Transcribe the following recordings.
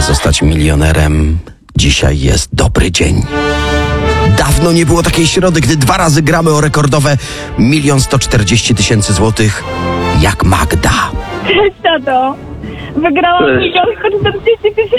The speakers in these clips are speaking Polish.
zostać milionerem, dzisiaj jest dobry dzień. Dawno nie było takiej środy, gdy 2 razy gramy o rekordowe 1 140 000 złotych, jak Magda. Cześć, tato. Wygrałam 1 140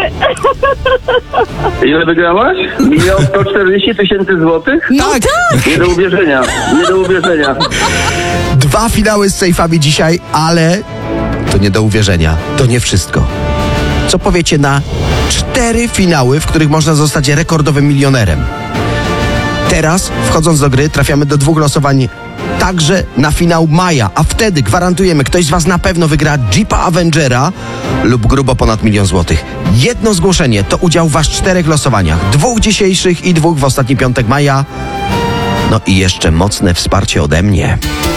000. Ile wygrałaś? 1 140 000 złotych? No tak! Nie do uwierzenia, nie do uwierzenia. 2 finały z sejfami dzisiaj, ale to nie do uwierzenia. To nie wszystko. Co powiecie na 4 finały, w których można zostać rekordowym milionerem? Teraz, wchodząc do gry, trafiamy do 2 losowań także na finał maja, a wtedy gwarantujemy, ktoś z was na pewno wygra Jeepa Avengera lub grubo ponad 1 000 000 złotych. Jedno zgłoszenie to udział w aż 4 losowaniach. 2 dzisiejszych i 2 w ostatni piątek maja. No i jeszcze mocne wsparcie ode mnie.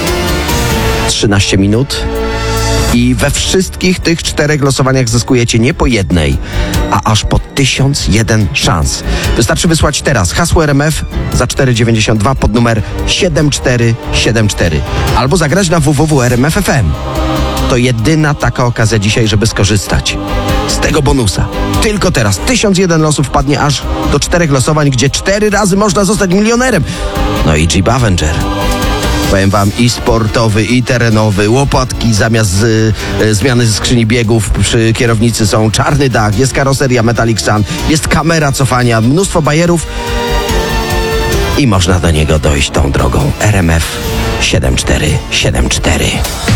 13 minut i we wszystkich tych 4 losowaniach zyskujecie nie po jednej, a aż po 1001 szans. Wystarczy wysłać teraz hasło RMF za 4,92 pod numer 7474 albo zagrać na www.rmf.fm. To jedyna taka okazja dzisiaj, żeby skorzystać z tego bonusa. Tylko teraz 1001 losów wpadnie aż do 4 losowań, gdzie 4 razy można zostać milionerem. No i Jeep Avenger. Powiem wam, i sportowy, i terenowy, łopatki zamiast zmiany skrzyni biegów przy kierownicy są, czarny dach, jest karoseria Metallic Sun, jest kamera cofania, mnóstwo bajerów i można do niego dojść tą drogą. RMF 7474.